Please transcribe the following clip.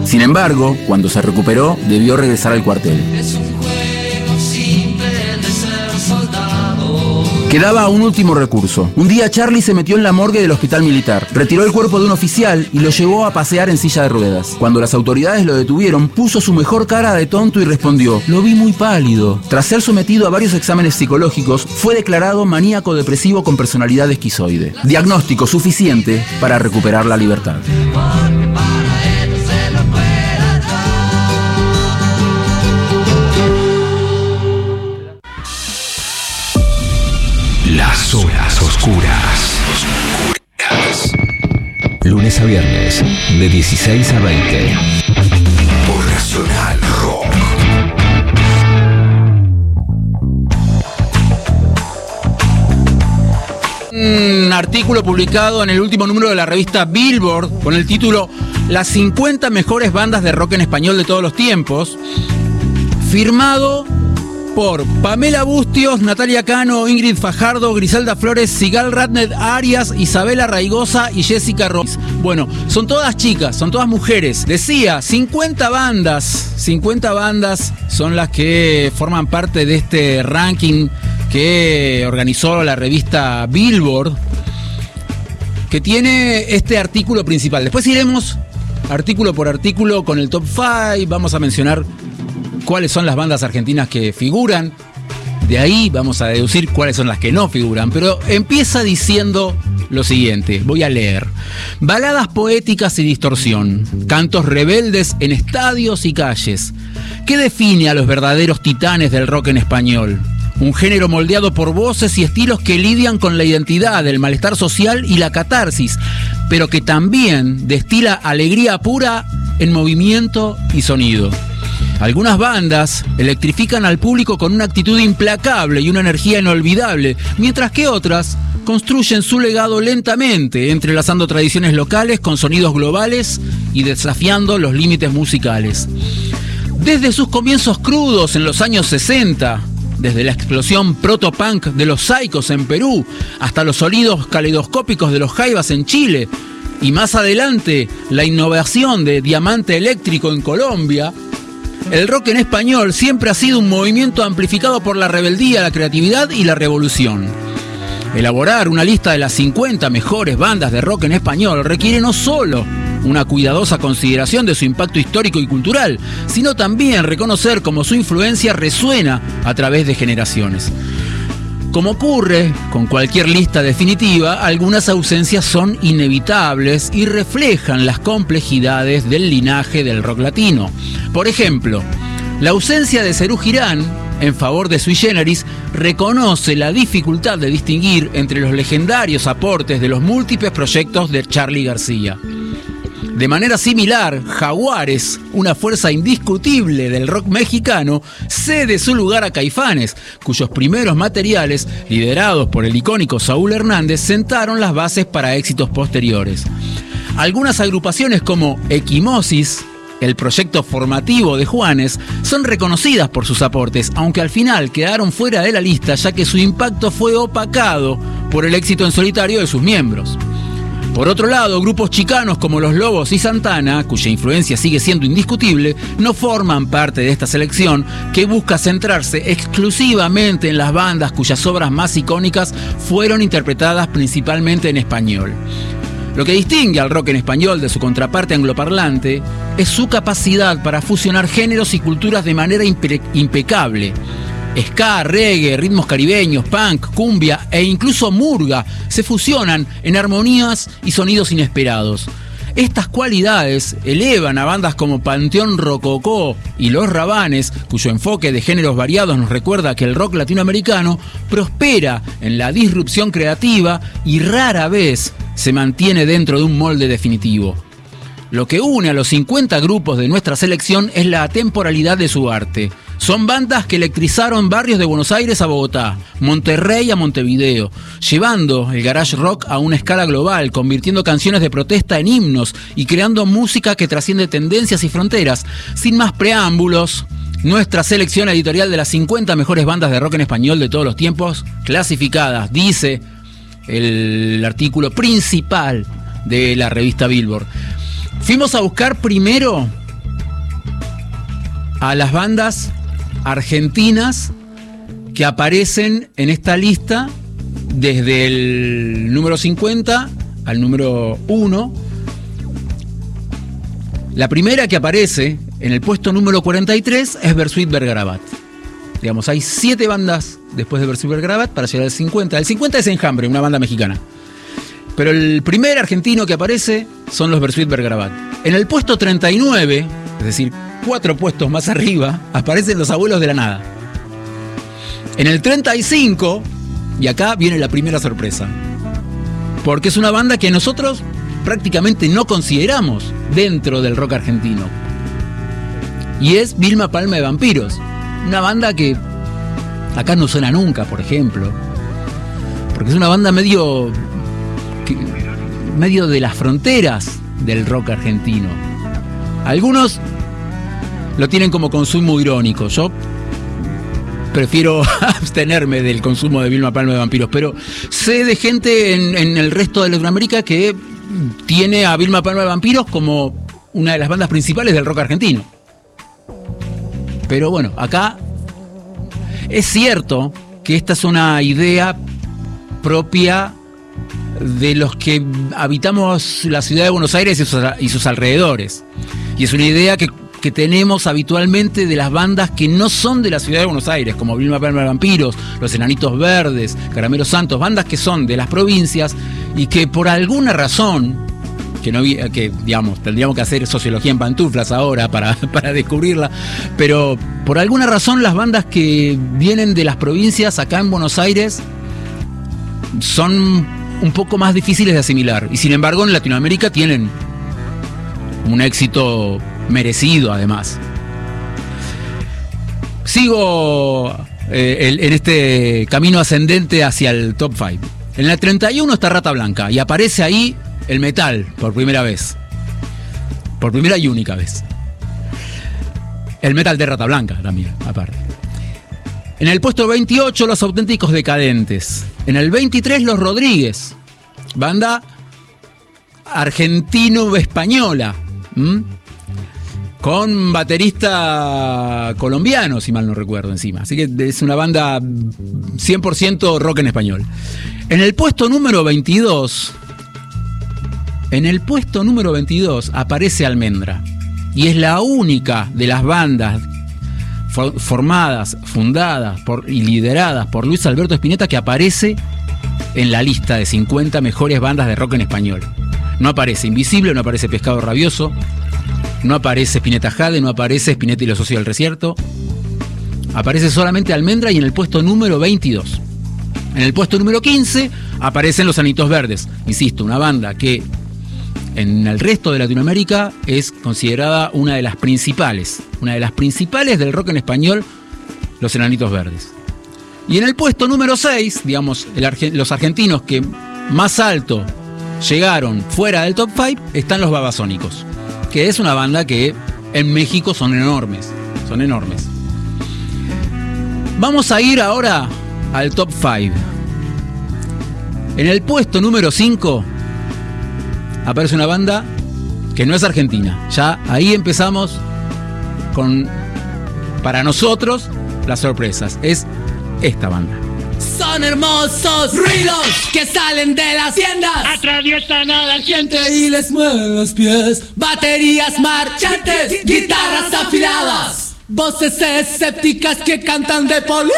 Sin embargo, cuando se recuperó, debió regresar al cuartel. Quedaba un último recurso. Un día Charlie se metió en la morgue del hospital militar, retiró el cuerpo de un oficial y lo llevó a pasear en silla de ruedas. Cuando las autoridades lo detuvieron, puso su mejor cara de tonto y respondió: "Lo vi muy pálido". Tras ser sometido a varios exámenes psicológicos, fue declarado maníaco depresivo con personalidad esquizoide. Diagnóstico suficiente para recuperar la libertad. Las horas oscuras. Lunes a viernes, de 16 a 20. Por Nacional Rock. Un artículo publicado en el último número de la revista Billboard con el título "Las 50 mejores bandas de rock en español de todos los tiempos", firmado por Pamela Bustios, Natalia Cano, Ingrid Fajardo, Griselda Flores, Sigal Ratner Arias, Isabela Raigosa y Jessica Ross. Bueno, son todas chicas, son todas mujeres. Decía, 50 bandas son las que forman parte de este ranking que organizó la revista Billboard, que tiene este artículo principal. Después iremos artículo por artículo con el top 5, vamos a mencionar cuáles son las bandas argentinas que figuran. De ahí vamos a deducir cuáles son las que no figuran. Pero empieza diciendo lo siguiente, voy a leer: baladas poéticas y distorsión, cantos rebeldes en estadios y calles. ¿Qué define a los verdaderos titanes del rock en español? Un género moldeado por voces y estilos que lidian con la identidad, el malestar social y la catarsis, pero que también destila alegría pura en movimiento y sonido. Algunas bandas electrifican al público con una actitud implacable y una energía inolvidable, mientras que otras construyen su legado lentamente, entrelazando tradiciones locales con sonidos globales y desafiando los límites musicales. Desde sus comienzos crudos en los años 60, desde la explosión proto-punk de los Psychos en Perú, hasta los sonidos caleidoscópicos de los Jaivas en Chile, y más adelante la innovación de Diamante Eléctrico en Colombia, el rock en español siempre ha sido un movimiento amplificado por la rebeldía, la creatividad y la revolución. Elaborar una lista de las 50 mejores bandas de rock en español requiere no solo una cuidadosa consideración de su impacto histórico y cultural, sino también reconocer cómo su influencia resuena a través de generaciones. Como ocurre con cualquier lista definitiva, algunas ausencias son inevitables y reflejan las complejidades del linaje del rock latino. Por ejemplo, la ausencia de Serú Girán, en favor de Sui Generis, reconoce la dificultad de distinguir entre los legendarios aportes de los múltiples proyectos de Charly García. De manera similar, Jaguares, una fuerza indiscutible del rock mexicano, cede su lugar a Caifanes, cuyos primeros materiales, liderados por el icónico Saúl Hernández, sentaron las bases para éxitos posteriores. Algunas agrupaciones como Equimosis, el proyecto formativo de Juanes, son reconocidas por sus aportes, aunque al final quedaron fuera de la lista ya que su impacto fue opacado por el éxito en solitario de sus miembros. Por otro lado, grupos chicanos como Los Lobos y Santana, cuya influencia sigue siendo indiscutible, no forman parte de esta selección que busca centrarse exclusivamente en las bandas cuyas obras más icónicas fueron interpretadas principalmente en español. Lo que distingue al rock en español de su contraparte angloparlante es su capacidad para fusionar géneros y culturas de manera impecable. Ska, reggae, ritmos caribeños, punk, cumbia e incluso murga se fusionan en armonías y sonidos inesperados. Estas cualidades elevan a bandas como Panteón Rococó y Los Rabanes, cuyo enfoque de géneros variados nos recuerda que el rock latinoamericano prospera en la disrupción creativa y rara vez se mantiene dentro de un molde definitivo. Lo que une a los 50 grupos de nuestra selección es la atemporalidad de su arte. Son bandas que electrizaron barrios de Buenos Aires a Bogotá, Monterrey a Montevideo, llevando el garage rock a una escala global, convirtiendo canciones de protesta en himnos y creando música que trasciende tendencias y fronteras. Sin más preámbulos, nuestra selección editorial de las 50 mejores bandas de rock en español de todos los tiempos, clasificadas, dice el artículo principal de la revista Billboard. Fuimos a buscar primero a las bandas argentinas que aparecen en esta lista desde el número 50 al número 1. La primera que aparece en el puesto número 43 es Bersuit Vergarabat. Digamos, hay 7 bandas después de Bersuit Vergarabat para llegar al 50. El 50 es Enjambre, una banda mexicana. Pero el primer argentino que aparece son los Bersuit Vergarabat. En el puesto 39, es decir, 4 puestos más arriba, aparecen Los Abuelos de la Nada. En el 35, y acá viene la primera sorpresa, porque es una banda que nosotros prácticamente no consideramos dentro del rock argentino. Y es Vilma Palma de Vampiros. Una banda que acá no suena nunca, por ejemplo. Porque es una banda medio de las fronteras del rock argentino. Algunos lo tienen como consumo irónico. Yo prefiero abstenerme del consumo de Vilma Palma de Vampiros, pero sé de gente en el resto de Latinoamérica que tiene a Vilma Palma de Vampiros como una de las bandas principales del rock argentino. Pero bueno, acá es cierto que esta es una idea propia de los que habitamos la ciudad de Buenos Aires y sus alrededores. Y es una idea que tenemos habitualmente de las bandas que no son de la ciudad de Buenos Aires, como Vilma Palma de Vampiros, Los Enanitos Verdes, Caramelos Santos, bandas que son de las provincias y que por alguna razón, que digamos, tendríamos que hacer sociología en pantuflas ahora para descubrirla, pero por alguna razón las bandas que vienen de las provincias acá en Buenos Aires son un poco más difíciles de asimilar, y sin embargo en Latinoamérica tienen un éxito merecido además. Sigo en este camino ascendente hacia el top 5. En la 31 está Rata Blanca y aparece ahí el metal por primera vez. Por primera y única vez. El metal de Rata Blanca también, aparte. En el puesto 28, Los Auténticos Decadentes. En el 23, Los Rodríguez. Banda argentino-española. Con baterista colombiano, si mal no recuerdo, encima. Así que es una banda 100% rock en español. En el puesto número 22... aparece Almendra. Y es la única de las bandas fundadas y lideradas por Luis Alberto Spinetta que aparece en la lista de 50 mejores bandas de rock en español. No aparece Invisible, no aparece Pescado Rabioso, no aparece Spinetta Jade, no aparece Spinetta y los Socios del Desierto. Aparece solamente Almendra y en el puesto número 22. En el puesto número 15 aparecen Los Enanitos Verdes. Insisto, una banda que en el resto de Latinoamérica es considerada una de las principales del rock en español, Los Enanitos Verdes. Y en el puesto número 6, digamos, los argentinos que más alto llegaron fuera del top 5, están los Babasónicos, que es una banda que en México son enormes. Vamos a ir ahora al top 5. En el puesto número 5 aparece una banda que no es argentina. Ya ahí empezamos con, para nosotros, las sorpresas. Es esta banda. Son hermosos ruidos que salen de las tiendas, atraviesan a la gente y les mueven los pies. Baterías marchantes, guitarras afiladas, voces escépticas que cantan de poli.